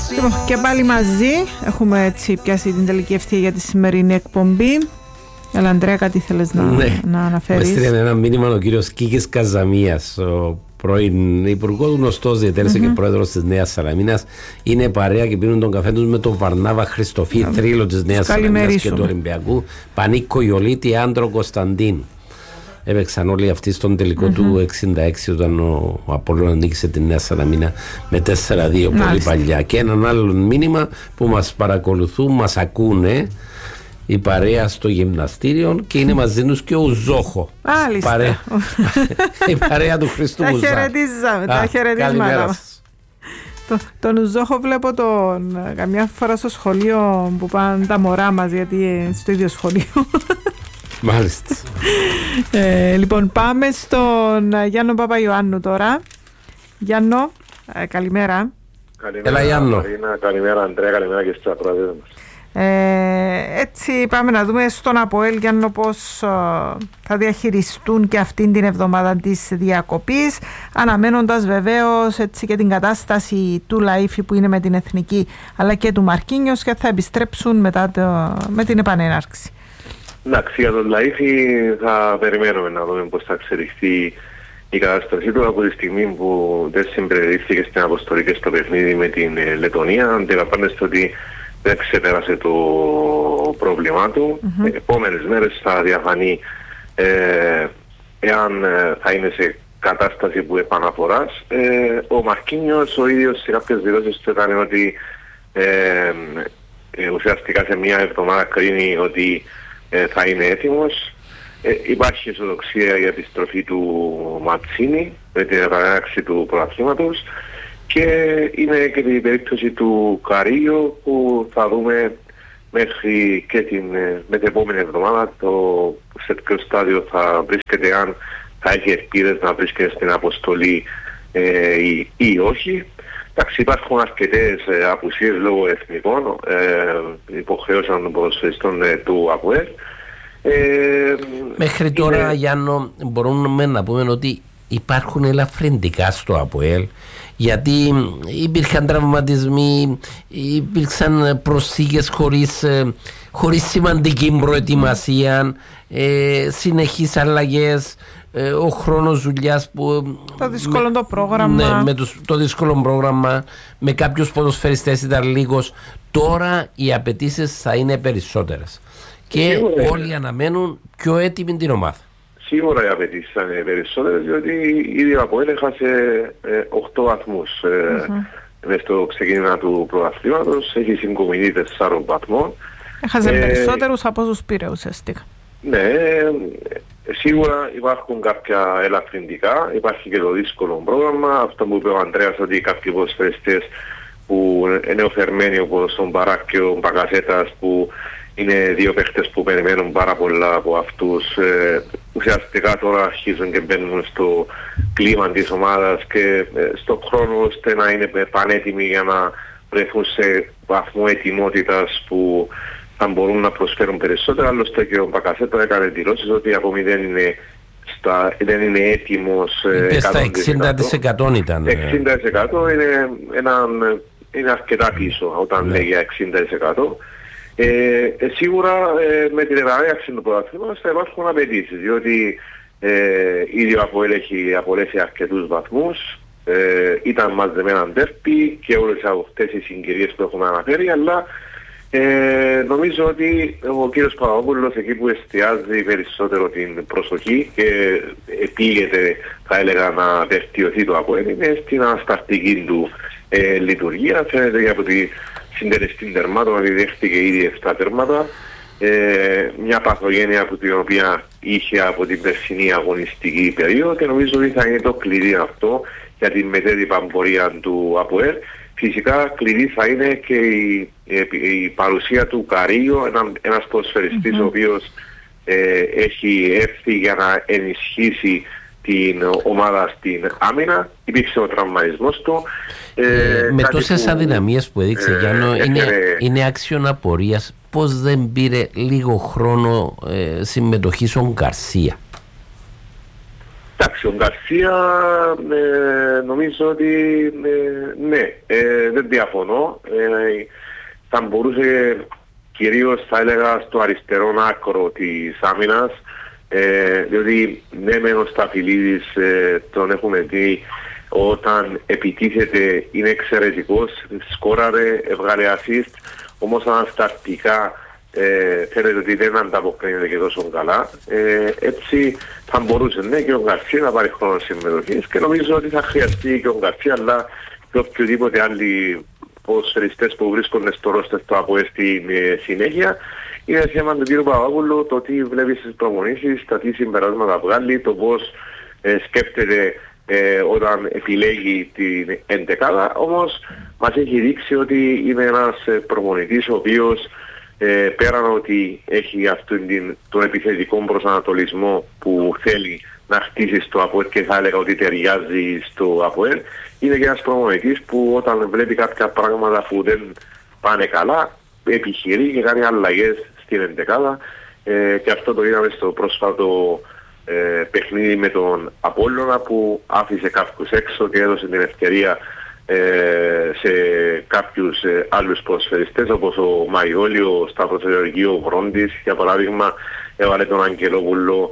Και πάλι μαζί έχουμε έτσι πιάσει την τελική ευθεία για τη σημερινή εκπομπή. Έλα Ανδρέα, κάτι ήθελες να αναφέρεις? Με στείλει ένα μήνυμα ο κύριος Κίκης Καζαμίας, ο πρώην υπουργός, γνωστός διαιτέλεσε και πρόεδρος της Νέας Σαλαμίνας. Είναι παρέα και πίνουν τον καφέ τους με τον Βαρνάβα Χριστοφή, θρύλο της Νέας Σαλαμίνας και του Ολυμπιακού, Πανίκο Ιολίτη, Άντρο Κωνσταντίν. Έπαιξαν όλοι αυτοί στον τελικό του 66 όταν ο Απόλλωνας νίκησε τη Νέα Σαλαμίνα με 4-2 πολύ παλιά. Και έναν άλλο μήνυμα που μας παρακολουθούν, μας ακούνε, η παρέα στο γυμναστήριο και είναι μαζί τους και ο Ζόχο. Η παρέα του Χριστού Μουζά. Τα χαιρετίσματα. Τον Ζόχο βλέπω καμιά φορά στο σχολείο που πάνε τα μωρά μας, γιατί στο ίδιο σχολείο. Μάλιστα. Λοιπόν, πάμε στον Γιάννο Παπαϊωάννου τώρα. Γιάννο, καλημέρα. Έλα Γιάννο. Καλημέρα Ανδρέα, καλημέρα και στους ακροατές μας. Έτσι πάμε να δούμε στον ΑΠΟΕΛ, Γιάννο, πώς θα διαχειριστούν και αυτήν την εβδομάδα της διακοπής, αναμένοντας βεβαίως έτσι και την κατάσταση του Λαΐφη που είναι με την Εθνική, αλλά και του Μαρκίνιος, και θα επιστρέψουν μετά με την επανέναρξη. Εντάξει, για τον Λαΐφη θα περιμένουμε να δούμε πώς θα εξελιχθεί η κατάστασή του από τη στιγμή που δεν συμπεριλήφθηκε στην αποστολή και στο παιχνίδι με την Λετωνία. Αντιλαμβάνεστε ότι δεν ξεπέρασε το πρόβλημά του. Επόμενες μέρες θα διαφανεί εάν θα είναι σε κατάσταση που επαναφοράς. Ο Μαρκίνιος ο ίδιος σε κάποιες δηλώσεις του έκανε ότι ουσιαστικά σε μια εβδομάδα κρίνει ότι θα είναι έτοιμος. Υπάρχει αισιοδοξία για τη στροφή του Ματσίνη με την επανέναρξη του πρωταθλήματος και είναι και την περίπτωση του Καρίγιο που θα δούμε μέχρι και με την επόμενη εβδομάδα σε ποιο στάδιο θα βρίσκεται, αν θα έχει ελπίδες να βρίσκεται στην αποστολή ή όχι. Εντάξει, υπάρχουν αρκετές απουσίες λόγω εθνικών υποχρεώσεων των ποδοσφαιριστών του ΑΠΟΕΛ. Μέχρι τώρα, Γιάννο, μπορούμε να πούμε ότι υπάρχουν ελαφρυντικά στο ΑΠΟΕΛ, γιατί υπήρχαν τραυματισμοί, υπήρξαν προσήγες χωρίς σημαντική προετοιμασία, συνεχείς αλλαγές, ο χρόνος δουλειάς που... Το δύσκολο το πρόγραμμα. Ναι, το δύσκολο πρόγραμμα, με κάποιους ποδοσφαιριστές ήταν λίγος. Τώρα οι απαιτήσεις θα είναι περισσότερες και όλοι αναμένουν πιο έτοιμη την ομάδα. Σίγουρα οι απαιτήσεις θα είναι περισσότερες, διότι ήδη ο ΑΠΟΕΛ έχασε 8 βαθμούς μες στο ξεκίνημα του πρωταθλήματος, έχει συγκομιδεί 4 βαθμών. Έχασε περισσότερους από όσους πήρε ουσιαστικά. Ναι, σίγουρα υπάρχουν κάποια ελαφρυντικά, υπάρχει και το δύσκολο πρόγραμμα, αυτό που είπε ο Ανδρέας, ότι κάποιοι ποδοσφαιριστές που είναι νεοφερμένοι, όπως τον Μπαράκ και ο Μπακασέτας, που είναι δύο παίχτες που περιμένουν πάρα πολλά από αυτούς, ουσιαστικά τώρα αρχίζουν και μπαίνουν στο κλίμα της ομάδας και στο χρόνο ώστε να είναι πανέτοιμοι για να βρεθούν σε βαθμό ετοιμότητας που θα μπορούν να προσφέρουν περισσότερα. Άλλωστε και ο Μπακασέτα έκανε δηλώσεις ότι ακόμη δεν είναι έτοιμος. Στα 60% ήταν. 60% είναι αρκετά πίσω όταν λέει για 60%. Σίγουρα με την επανέναρξη του πρωταθλήματος θα υπάρχουν απαιτήσεις, διότι ήδη ο ΑΠΟΕΛ έχει απολέσει αρκετούς βαθμούς, ήταν μαζεμένα ντέρπι και όλες αυτές οι συγκυρίες που έχουμε αναφέρει, αλλά νομίζω ότι ο κύριος Παπαδόπουλος, εκεί που εστιάζει περισσότερο την προσοχή και επίγεται, θα έλεγα, να βελτιωθεί το ΑΠΟΕΛ, είναι στην ανασταλτική του λειτουργία. Φαίνεται και από τη συντελεστή τερμάτων ότι δέχτηκε ήδη 7 τέρματα, μια παθογένεια από την οποία είχε από την περσινή αγωνιστική περίοδο, και νομίζω ότι θα είναι το κλειδί αυτό για την μετέπειτα πορεία του ΑΠΟΕΛ. Φυσικά κλειδί θα είναι και η παρουσία του Καρίγιο, ένας ποδοσφαιριστής ο οποίος έχει έρθει για να ενισχύσει την ομάδα στην άμυνα. Υπήρξε ο τραυματισμός του. Με τόσες αδυναμίες που έδειξε, Γιάννο, είναι άξιον απορίας πώς δεν πήρε λίγο χρόνο συμμετοχής ο Γκαρσία. Εντάξει, ο Γκαρσία νομίζω ότι ναι, δεν διαφωνώ. Θα μπορούσε κυρίως, θα έλεγα, στο αριστερό άκρο της άμυνας, διότι ναι, μεν ο Σταφυλίδης τον έχουμε δει όταν επιτίθεται, είναι εξαιρετικός, σκόραρε, έβγαλε assist, όμως αναστατικά φαίνεται ότι δεν ανταποκρίνεται και τόσο καλά. Έτσι θα μπορούσε ναι και ο Γκαρσία να πάρει χρόνο συμμετοχής και νομίζω ότι θα χρειαστεί και ο Γκαρσία, αλλά και οποιοδήποτε άλλοι ποδοσφαιριστές που βρίσκονται στο ρόστερ του ΑΠΟΕΛ στην συνέχεια. Είναι θέμα του κ. Παπαδόπουλου, το τι βλέπει στις προπονήσεις, τα τι συμπεράσματα βγάλει, το πώς σκέφτεται όταν επιλέγει την εντεκάδα. Όμως μας έχει δείξει ότι είναι ένας προπονητής ο οποίος πέραν ότι έχει αυτόν τον επιθετικό προσανατολισμό που θέλει να χτίσει στο ΑΠΟΕΛ και θα έλεγα ότι ταιριάζει στο ΑΠΟΕΛ, είναι και ένας προπονητής που όταν βλέπει κάποια πράγματα που δεν πάνε καλά επιχειρεί και κάνει αλλαγές στην εντεκάδα, και αυτό το είδαμε στο πρόσφατο παιχνίδι με τον Απόλλωνα που άφησε κάποιους έξω και έδωσε την ευκαιρία σε κάποιους άλλους ποδοσφαιριστές όπως ο Μαϊόλη, ο Σταύρος Γεωργίου, ο Βρόντης για παράδειγμα, έβαλε τον Αγγελόπουλο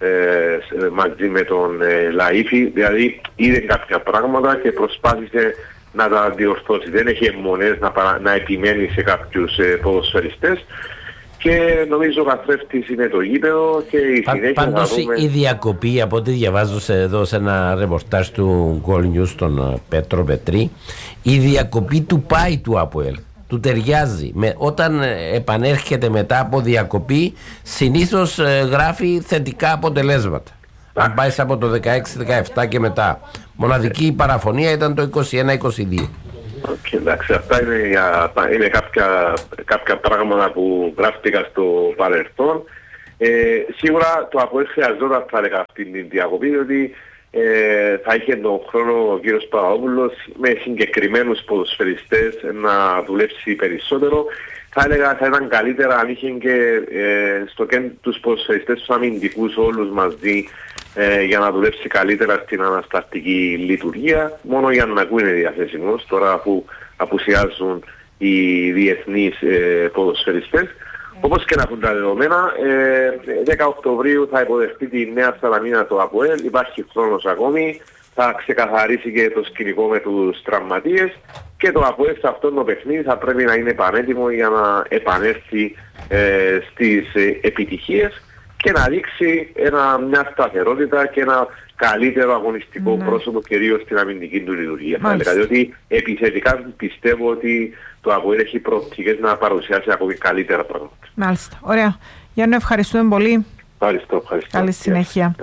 μαζί με τον Λαΐφη, δηλαδή είδε κάποια πράγματα και προσπάθησε να τα διορθώσει. Δεν έχει αιμονές να επιμένει σε κάποιους ποδοσφαιριστές και νομίζω ο καθρέφτης είναι το γήπεδο και η συνέχεια. Πάντως η διακοπή, από ό,τι διαβάζω εδώ σε ένα ρεπορτάζ του Goal News τον Πέτρο Πετρή, η διακοπή του πάει του ΑΠΟΕΛ, του ταιριάζει. Όταν επανέρχεται μετά από διακοπή συνήθως γράφει θετικά αποτελέσματα. Αν πάει από το 16-17 και μετά. Μοναδική παραφωνία ήταν το 21-22. Εντάξει, αυτά είναι κάποια πράγματα που γράφτηκα στο παρελθόν. Σίγουρα το ΑΠΟΕΛ χρειαζόταν, θα έλεγα, αυτή την διακοπή, διότι θα είχε τον χρόνο ο κ. Παπαδόπουλος με συγκεκριμένους ποδοσφαιριστές να δουλέψει περισσότερο. Θα έλεγα θα ήταν καλύτερα αν είχε και στο κέντρο τους ποδοσφαιριστές τους αμυντικούς όλους μαζί για να δουλέψει καλύτερα στην αναστατική λειτουργία. Μόνο για να ακούει είναι διαθέσιμος τώρα που απουσιάζουν οι διεθνείς ποδοσφαιριστές. Όπως και να έχουν τα δεδομένα, 10 Οκτωβρίου θα υποδεχτεί τη Νέα Σαλαμίνα το ΑΠΟΕΛ, υπάρχει χρόνος ακόμη, θα ξεκαθαρίσει και το σκηνικό με τους τραυματίες και το ΑΠΟΕΛ σε αυτό το παιχνίδι θα πρέπει να είναι πανέτοιμο για να επανέλθει στις επιτυχίες και να δείξει μια σταθερότητα και ένα καλύτερο αγωνιστικό πρόσωπο, κυρίως στην αμυντική του λειτουργία. Διότι επιθετικά πιστεύω ότι το ΑΠΟΕΛ έχει προοπτικές να παρουσιάσει ακόμη καλύτερα πράγματα. Μάλιστα. Ωραία. Γιάννη, ευχαριστούμε πολύ. Ευχαριστώ. Καλή συνέχεια.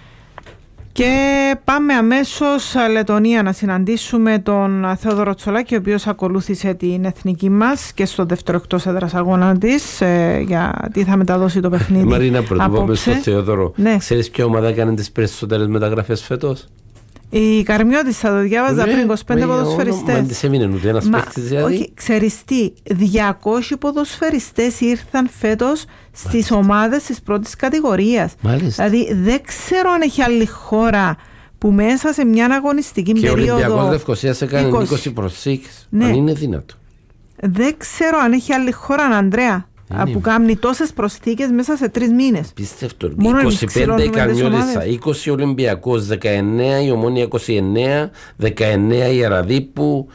Και πάμε αμέσως Λετωνία να συναντήσουμε τον Θεόδωρο Τσολάκη, ο οποίος ακολούθησε την εθνική μας και στο δεύτερο εκτός έδρας αγώνα της, γιατί θα μεταδώσει το παιχνίδι. Μαρίνα, πρωτού πάμε στον Θεόδωρο. Ναι. Ξέρεις ποια ομάδα έκανε τις περισσότερες μεταγραφές φέτος? Η Καρμιώτης, θα το διάβαζα πριν, 25 ποδοσφαιριστές. Μα δεν σε μείνει ούτε ένας παίκτης δηλαδή. Όχι, ξέρεις τι, 200 ποδοσφαιριστές ήρθαν φέτος στις ομάδες της πρώτης κατηγορίας. Μάλιστα. Δηλαδή δεν ξέρω αν έχει άλλη χώρα που μέσα σε μια αγωνιστική περίοδο. Και ο Ολυμπιακός Λευκωσίας έκανε 20 προσθήκες. Ναι. Αν είναι δυνατό. Δεν ξέρω αν έχει άλλη χώρα, Ανδρέα, που κάνει τόσες προσθήκες μέσα σε 3 μήνες. Πίστευτο. 25 η Καρμιώτισσα, 20 ο Ολυμπιακός, 19 η Ομόνια 29, 19 η Αραδίπου,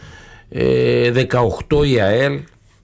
18 η ΑΕΛ,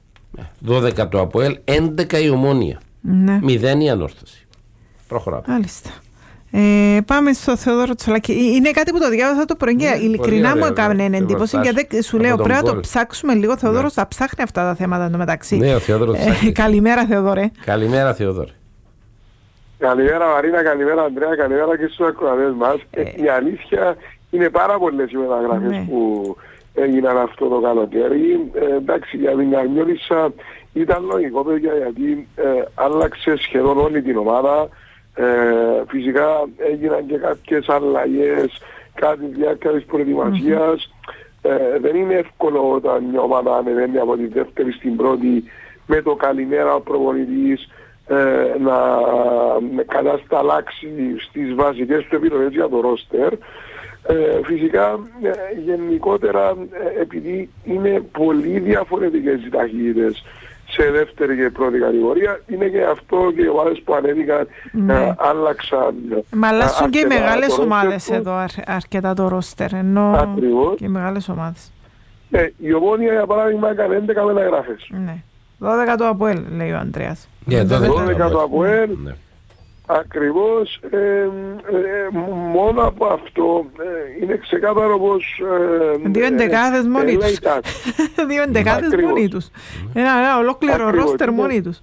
12 το ΑΠΟΕΛ, 11 η Ομόνια, 0 η Ανόρθωση. Προχωράμε. Μάλιστα. Πάμε στο Θεόδωρο Τσολάκη. Είναι κάτι που το διάβασα το πρωί και ειλικρινά μου έκανε εντύπωση, γιατί σου λέω πρέπει να το ψάξουμε λίγο. Ο Θεόδωρος θα ψάχνει αυτά τα θέματα εντωμεταξύ. Ναι, ο Θεόδωρος ψάχνει. Καλημέρα, Θεόδωρε. Καλημέρα, Θεόδωρε. Καλημέρα, Μαρίνα, καλημέρα, Ανδρέα, καλημέρα και στους ακροατές μας. Η αλήθεια είναι πάρα πολλές οι μεταγραφές που έγιναν αυτό το καλοκαίρι. Εντάξει, για την Καρμιώτισσα ήταν λογικό, παιδιά, γιατί άλλαξε σχεδόν όλη την ομάδα. Φυσικά έγιναν και κάποιες αλλαγές κατά τη διάρκεια της προετοιμασίας. Δεν είναι εύκολο όταν μια ομάδα ανεβαίνει από τη δεύτερη στην πρώτη με το καλημέρα ο προπονητής να κατασταλάξει στις βασικές του επιλογές για το ρόστερ. Φυσικά γενικότερα επειδή είναι πολύ διαφορετικές οι ταχύτητες σε δεύτερη και πρώτη κατηγορία, είναι και αυτό και οι ομάδες που ανέβηκαν άλλαξαν. Μα αλλάσουν και οι μεγάλες ομάδες εδώ αρκετά το ρόστερ, ενώ ακριβώς. Και οι μεγάλες ομάδες. Η Ομόνοια για παράδειγμα έκανε 11 μεταγραφές. Ναι. 12 το ΑΠΟΕΛ λέει ο Ανδρέας. 12 το ΑΠΟΕΛ. Ακριβώς, μόνο από αυτό είναι ξεκάθαρο πως 2 εντεκάδες μόνοι τους. 2 εντεκάδες μόνοι τους. Ένα ολόκληρο ρόστερ μόνοι τους.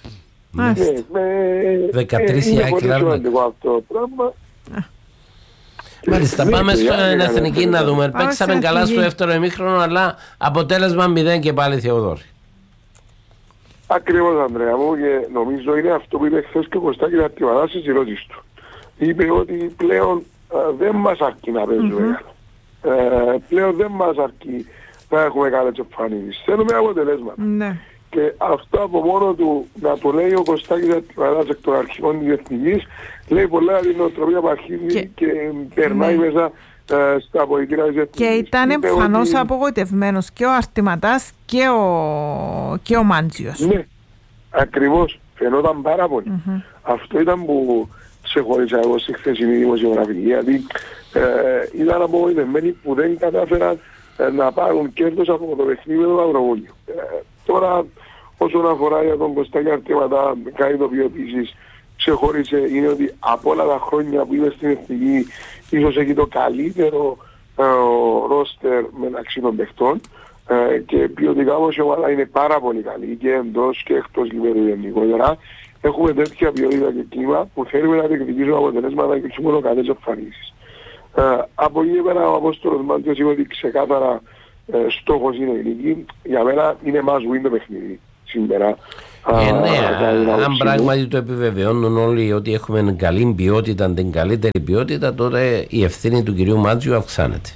13 είναι πολύ σημαντικό αυτό το πράγμα. Μάλιστα, πάμε στην Εθνική να δούμε. Παίξαμε καλά στο δεύτερο ημίχρονο, αλλά αποτέλεσμα 0 και πάλι Θεοδόρη. Ακριβώς, Ανδρέα μου, και νομίζω είναι αυτό που είπε χθες και ο Κωστάκης Αρτιβαδάς στις δηλώσεις του. Είπε ότι πλέον δεν μας αρκεί να παίζουμε. Πλέον δεν μας αρκεί να έχουμε καλές εμφανίσεις. Θέλουμε αποτελέσματα. Και αυτό από μόνο του να το λέει ο Κωστάκης Αρτιβαδάς εκ των αρχικών της Εθνικής, λέει πολλά την νοοτροπία που αρχίζει και περνάει μέσα στα πολιτικά της Εθνικής. Και ήταν εμφανώς απογοητευμένος και ο Αρτιματάς και ο Μάντζιος. Ναι, ακριβώς. Φαινόταν πάρα πολύ. Αυτό ήταν που ξεχώρισα εγώ στη χθεσινή δημοσιογραφική, γιατί ήταν απογοητευμένοι που δεν κατάφεραν να πάρουν κέρδος από το παιχνίδι με το Μαυροβούνιο. Τώρα όσον αφορά για τον Κωστάκη Αρτιματά, κάτι το οποίο επίσης ξεχώρισε είναι ότι από όλα τα χρόνια που είμαι στην Εθνική ίσως έχει το καλύτερο ρόστερ μεταξύ των παιχτών και ποιοτικά όμως η ομάδα είναι πάρα πολύ καλή και εντός και εκτός γηπέδου γενικότερα. Έχουμε τέτοια ποιότητα και κλίμα που θέλουμε να διεκδικήσουμε αποτελέσματα και όχι μόνο καλές εμφανίσεις. Από εκεί πέρα ο Απόστολος Μάντζιος είπε ότι ξεκάθαρα στόχος είναι η νίκη. Για μένα είναι must win το παιχνίδι σήμερα. Αν πράγματι το επιβεβαιώνουν όλοι ότι έχουμε καλή ποιότητα, την καλύτερη ποιότητα, τότε η ευθύνη του κυρίου Μάντζιου αυξάνεται.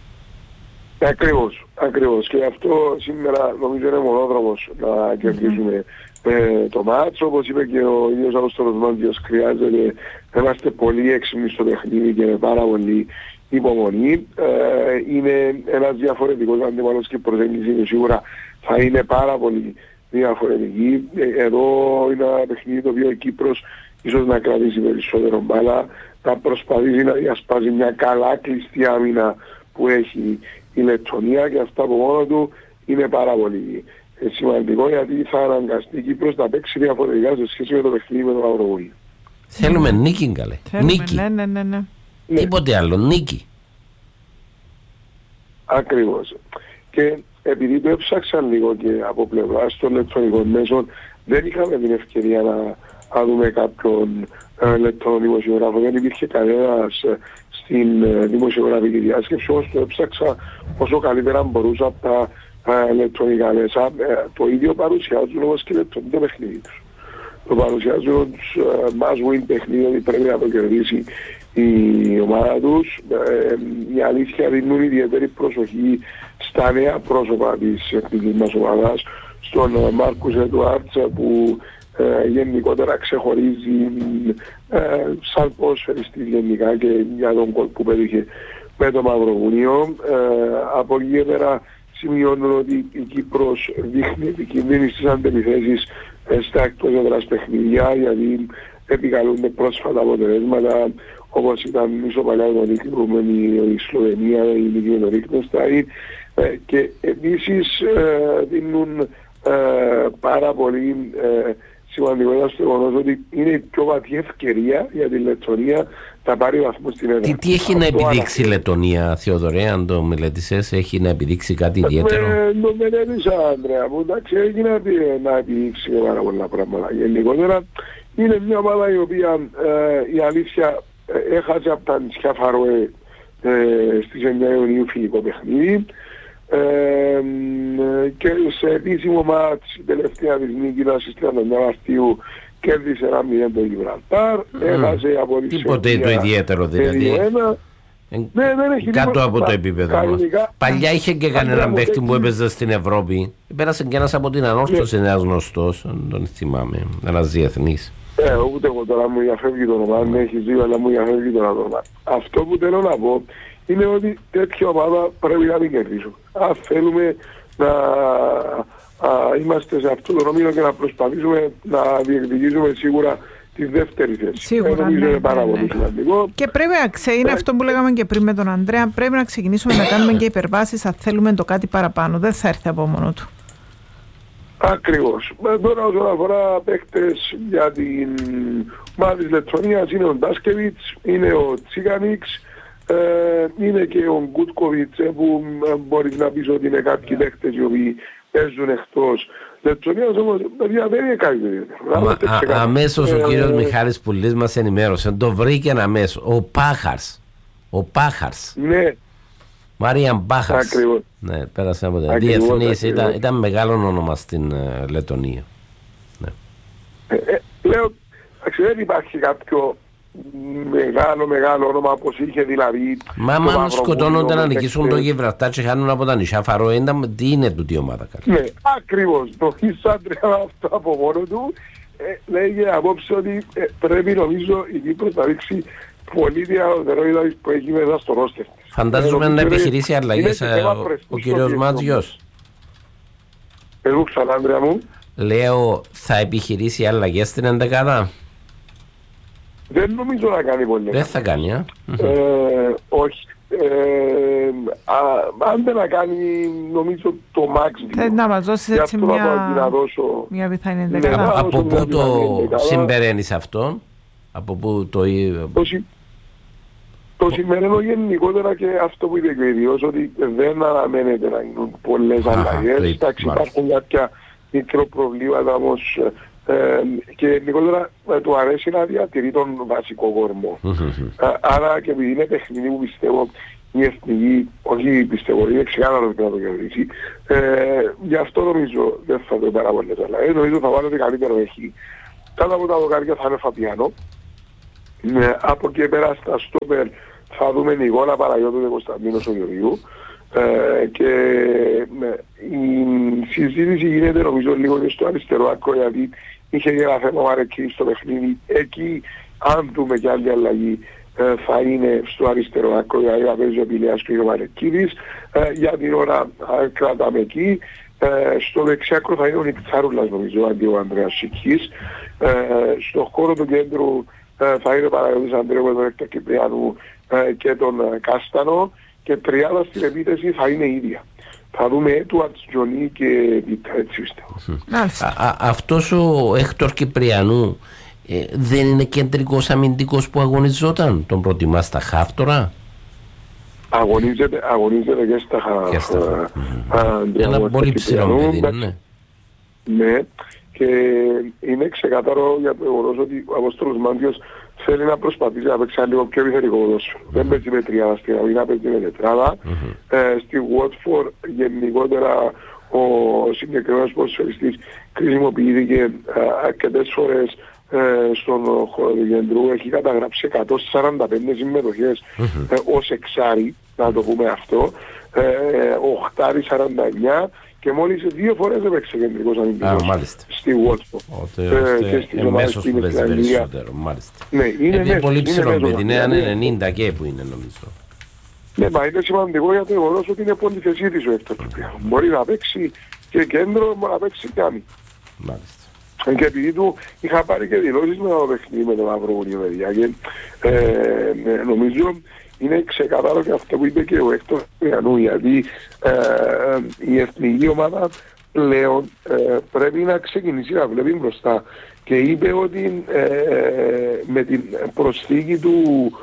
Ακριβώς. Και αυτό σήμερα νομίζω είναι μονόδρομος να κερδίσουμε το μάτσο. Όπως είπε και ο ίδιος Απόστολος Μάντζιος, χρειάζεται να είμαστε πολύ έξυπνοι στο παιχνίδι και με πάρα πολύ υπομονή. Είναι ένας διαφορετικός αντίπαλος και η προσέγγιση του σίγουρα θα είναι πάρα πολύ διαφορετική. Εδώ είναι ένα παιχνίδι το οποίο ο Κύπρος ίσως να κρατήσει περισσότερο μπάλα, να προσπαθήσει να διασπάσει μια καλά κλειστή άμυνα που έχει η Λεττονία και αυτά από μόνο του είναι πάρα πολύ σημαντικό, γιατί θα αναγκαστεί η Κύπρος να παίξει διαφορετικά σε σχέση με το παιχνίδι με το Μαυροβούνιο. Θέλουμε νίκη, καλέ. Νίκη. Ναι. Τίποτε άλλο, νίκη. Ακριβώς. Και επειδή το έψαξαν λίγο και από πλευράς των ηλεκτρονικών μέσων, δεν είχαμε την ευκαιρία να δούμε κάποιον ηλεκτρονικό δημοσιογράφο. Δεν υπήρχε κανένας στην δημοσιογραφική διάσκεψη, όμως το έψαξα όσο καλύτερα μπορούσα από τα ηλεκτρονικά μέσα. Το ίδιο παρουσιάζουν όμως και ηλεκτρονικό παιχνίδι τους. Το παρουσιάζουν must win παιχνίδι, ότι πρέπει να το κερδίσει η ομάδα τους. Η αλήθεια δίνουν ιδιαίτερη προσοχή στα νέα πρόσωπα της εθνικής μας ομάδας, στον Μάρκους Εντουάρτς που γενικότερα ξεχωρίζει σαν ποδοσφαιριστής γενικά και για τον κόλ που πέτυχε με το Μαυροβούνιο. Από εκεί πέρα σημειώνουν ότι η Κύπρος δείχνει επικίνδυνη στις αντεπιθέσεις στα εκτός έδρας παιχνίδια, γιατί επικαλούνται πρόσφατα αποτελέσματα όπως ήταν ισοπαλιά τον Ίκυπρο με η Σλοβενία, η Νίκη με τον Λίχτενστάιν, και επίσης δίνουν πάρα πολύ σημαντικότητα στο γεγονός ότι είναι η πιο βαθιά ευκαιρία για τη Λεττονία να πάρει βαθμό στην έδρα. Τι έχει να επιδείξει η Λεττονία, Θεοδωρέ, αν το μελετησες, έχει να επιδείξει κάτι ιδιαίτερο? Το μελέτησα, Ανδρέα μου, εντάξει, έχει να επιδείξει πάρα πολλά πράγματα. Γενικότερα είναι μια ομάδα η οποία η αλήθεια έχασε από τα νησιά Φαρόε στις 9 Ιουνίου φιλικό παιχνίδι και σε επίσημο μάτς η τελευταία της νίκης στις 39 Μαρτίου κέρδισε 1-0 το Γιβραλτάρ, έχασε από τη τίποτε το ιδιαίτερο δηλαδή. Κάτω από το επίπεδο μας. Παλιά είχε και κανέναν παίχτη που έπαιζε στην Ευρώπη. Πέρασε και ένας από την Ανόρθωση, ένας γνωστός, τον θυμάμαι, ένας διεθνής. Ούτε εγώ τώρα μου διαφεύγει το όνομα, έχει δύο αλλά μου διαφεύγει το όνομα. Αυτό που θέλω να πω είναι ότι τέτοια ομάδα πρέπει να την κερδίσουμε. Αν θέλουμε να είμαστε σε αυτό το νόμιο και να προσπαθήσουμε να διεκδικήσουμε σίγουρα τη δεύτερη θέση. Σίγουρα, είναι πάρα πολύ σημαντικό. Και πρέπει να είναι αυτό που λέγαμε και πριν με τον Ανδρέα, πρέπει να ξεκινήσουμε να κάνουμε και υπερβάσεις αν θέλουμε το κάτι παραπάνω. Δεν θα έρθει από μόνο του. Ακριβώς. Τώρα όσον αφορά παίκτες για την ομάδα της Λετωνίας είναι ο Ντάσκεβιτς, είναι ο Τσίγανιξ, είναι και ο Γκούτκοβιτς που μπορείς να πεις ότι είναι κάποιοι παίκτες οι οποίοι παίζουν εκτός Λετωνίας, όμως παιδιά δεν είναι κάτι τέτοιο. Αμέσως ο κύριος Μιχάλης Πουλής μας ενημέρωσε, το βρήκε αμέσως, ο Πάχαρς. Ναι. Μάριαν Πάχαρς. Ακριβώς. Ναι, πέρασε από τα διεθνής, ήταν μεγάλο όνομα στην Λετωνία. Ναι. Λέω, δεν υπάρχει κάποιο μεγάλο όνομα όπως είχε δηλαδή. Μα αν σκοτώνονται να νικήσουν το Γιβραλτάρ και χάνουν από τα νησιά Φαρόε, τι είναι τούτη η ομάδα καλή. Ναι, ακριβώς. Το Ισάντρια αυτό από μόνο του λέγει απόψε ότι πρέπει νομίζω η Κύπρος να δείξει πολύ διαδροίδα που έχει μέσα στο ρόστερ. Φαντάζομαι να επιχειρήσει αλλαγές ο κύριος Μάτζιος. Εγώ ξανά, Άντρια μου. Λέω, θα επιχειρήσει αλλαγές στην ενδεκάδα. Δεν νομίζω να κάνει πολλές. Δεν θα κάνει, όχι. Αν δεν να κάνει, νομίζω το μάξιμο. Θέλει να μας δώσει έτσι μια πιθανή ενδεκάδα. Από πού το συμπεραίνεις αυτό? Από πού το σημερινό γενικότερα και αυτό που είπε και ο ίδιος, ότι δεν αναμένεται να γίνουν πολλές αλλαγές. Εντάξει, υπάρχουν κάποια μικροπροβλήματα όμως και γενικότερα του αρέσει να διατηρεί τον βασικό κορμό. Άρα και επειδή είναι παιχνίδι που πιστεύω η εθνική, όχι πιστεύω, είναι ξεκάθαρο ότι να το κερδίσει, γι' αυτό νομίζω δεν θα το πάρα πολλές αλλαγές. Νομίζω θα βάλω ότι καλύτερο έχει. Κάτω από τα δοκάρια θα είναι Φαπιάνο. Από εκεί πέρα στα στόπερ θα δούμε Νικόλα Παναγιώτου και Κωνσταντίνο Σογιοριού και η συζήτηση γίνεται νομίζω λίγο και στο αριστερό άκρο, γιατί είχε και ένα θέμα Μαρεκή στο παιχνίδι. Εκεί αν δούμε και άλλη αλλαγή θα είναι στο αριστερό άκρο, γιατί θα παίζει ο Πηλέας και ο Μαρεκίδης. Για την ώρα κρατάμε εκεί. Στο δεξιάκρο θα είναι ο Νικτάρουλας νομίζω, αντί ο Ανδρέας Σικής. Στο χώρο του κέντρου θα είναι Παναγιώτης Ανδρέου, τον Έκτορ Κυπριανού και τον Κάστανο, και τριάδα στην επίθεση θα είναι ίδια. Θα δούμε Έτουαρτς, Τζονί και Βίτα, έτσι πιστεύω. Αυτός ο Έκτορ Κυπριανού δεν είναι κεντρικός αμυντικός που αγωνιζόταν? Τον προτιμά στα χάφτορα? Αγωνίζεται και στα χάφτορα. Ένα πολύ ψηλό παιδί, ναι. Ναι, και είναι ξεκάθαρο για το γεγονός ότι ο Απόστολος Μάντιος θέλει να προσπαθήσει να παίξει λίγο πιο επιθετικό ποδόσφαιρο. Δεν παίζει με τριάδα στην αμήνα, παίζει με τετράδα. Στη Watford γενικότερα ο συγκεκριμένος ποδοσφαιριστής χρησιμοποιήθηκε αρκετές φορές στον χώρο του κέντρου. Έχει καταγράψει 145 συμμετοχές ως εξάρι, να το πούμε αυτό, οχτάρι 49, και μόλις 2 φορές έπαιξε κεντρικός αμυντικός στη Watford και στις ομάδες που είναι στην Αγγλία. Ναι, είναι πολύ ψηλό παιδί, είναι 90 και που είναι νομίζω. Ναι, μα είναι σημαντικό για το γεγονός ότι είναι πολυθεσίτης ο Έκτορ Κυπριανού. Μπορεί να παίξει και κέντρο, μπορεί να παίξει και άμυνα. Και επειδή του είχα πάρει και δηλώσεις με το παιχνίδι με τον Μαυροβούνιο, παιδιά, και νομίζω είναι ξεκαθαρό και αυτό που είπε και ο Έκτορ Κυπριανού, γιατί η εθνική ομάδα πλέον πρέπει να ξεκινήσει να βλέπει μπροστά, και είπε ότι με την προσθήκη του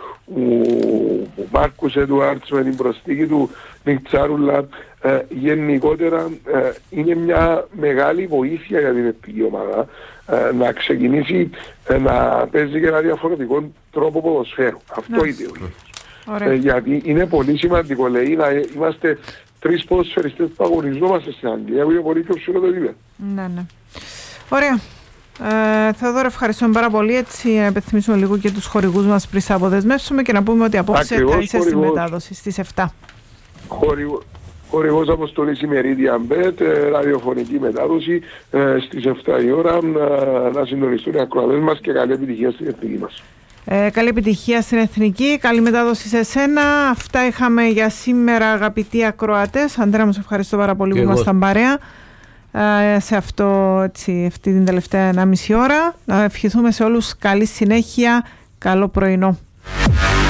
Μάρκους Εντουάρτς, με την προσθήκη του Νιτσάρουλα, γενικότερα είναι μια μεγάλη βοήθεια για την εθνική ομάδα να ξεκινήσει να παίζει και ένα διαφορετικό τρόπο ποδοσφαίρου. Αυτό είναι ο γιατί είναι πολύ σημαντικό, λέει, να είμαστε 3 ποδοσφαιριστές που αγωνιζόμαστε στην Αγγλία, που είναι πολύ πιο ψηλό το επίπεδο. Ναι. Ωραία. Θεοδόρο, ευχαριστούμε πάρα πολύ. Έτσι, να υπενθυμίσουμε λίγο και τους χορηγούς μας πριν αποδεσμεύσουμε και να πούμε ότι απόψε θα είσαι στη μετάδοση στις 7. Χορηγός Αποστολής Ημερίδια Μπετ, ραδιοφωνική μετάδοση στις 7 η ώρα. Να συντονιστούν οι ακροατές μας και καλή επιτυχία στην εθνική μας. Καλή επιτυχία στην εθνική, καλή μετάδοση σε σένα. Αυτά είχαμε για σήμερα, αγαπητοί ακροατές. Αντρέα, μου σε ευχαριστώ πάρα πολύ που ήμασταν παρέα σε αυτή την τελευταία 1,5 ώρα. Να ευχηθούμε σε όλους καλή συνέχεια, καλό πρωινό.